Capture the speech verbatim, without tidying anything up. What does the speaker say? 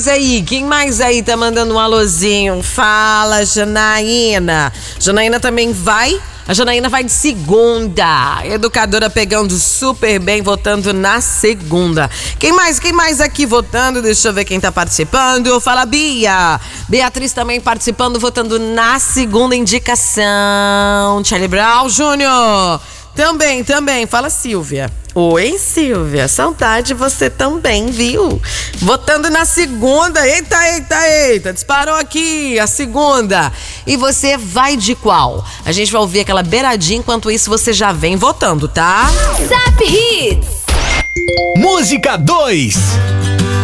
mais aí? Quem mais aí tá mandando um alôzinho? Fala, Janaína. Janaína também vai? A Janaína vai de segunda. Educadora pegando super bem, votando na segunda. Quem mais? Quem mais aqui votando? Deixa eu ver quem tá participando. Fala, Bia. Beatriz também participando, votando na segunda indicação. Charlie Brown Júnior. Também, também. Fala, Silvia. Oi, Silvia. Saudade, você também, viu? Votando na segunda. Eita, eita, eita. Disparou aqui a segunda. E você vai de qual? A gente vai ouvir aquela beiradinha. Enquanto isso, você já vem votando, tá? Zap Hits. Música dois.